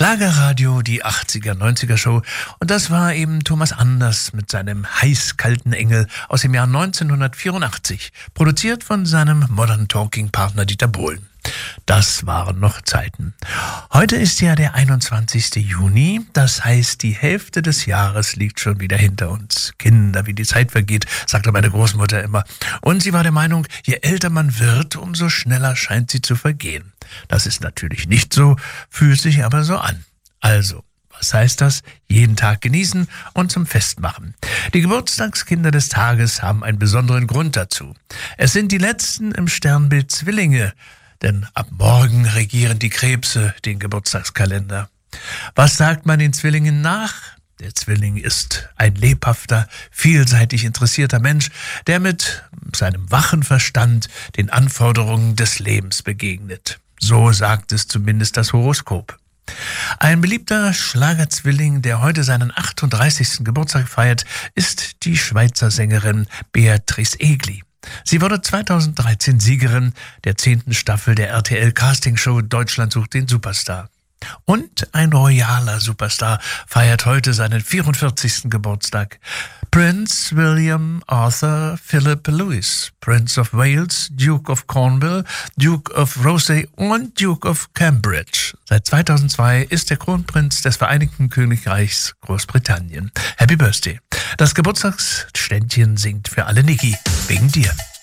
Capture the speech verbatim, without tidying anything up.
Schlagerradio, die achtziger, neunziger Show. Und das war eben Thomas Anders mit seinem heiß-kalten Engel aus dem Jahr neunzehnhundertvierundachtzig, produziert von seinem Modern Talking Partner Dieter Bohlen. Das waren noch Zeiten. Heute ist ja der einundzwanzigster Juni, das heißt, die Hälfte des Jahres liegt schon wieder hinter uns. Kinder, wie die Zeit vergeht, sagte meine Großmutter immer. Und sie war der Meinung, je älter man wird, umso schneller scheint sie zu vergehen. Das ist natürlich nicht so, fühlt sich aber so an. Also, was heißt das? Jeden Tag genießen und zum Fest machen. Die Geburtstagskinder des Tages haben einen besonderen Grund dazu. Es sind die letzten im Sternbild Zwillinge, denn ab morgen regieren die Krebse den Geburtstagskalender. Was sagt man den Zwillingen nach? Der Zwilling ist ein lebhafter, vielseitig interessierter Mensch, der mit seinem wachen Verstand den Anforderungen des Lebens begegnet. So sagt es zumindest das Horoskop. Ein beliebter Schlagerzwilling, der heute seinen achtunddreißigsten Geburtstag feiert, ist die Schweizer Sängerin Beatrice Egli. Sie wurde zweitausenddreizehn Siegerin der zehnten Staffel der R T L-Castingshow Deutschland sucht den Superstar. Und ein royaler Superstar feiert heute seinen vierundvierzigsten Geburtstag. Prince William Arthur Philip Louis, Prince of Wales, Duke of Cornwall, Duke of Rothesay und Duke of Cambridge. Seit zweitausendzwei ist der Kronprinz des Vereinigten Königreichs Großbritannien. Happy Birthday. Das Geburtstagsständchen singt für alle Niki, wegen dir.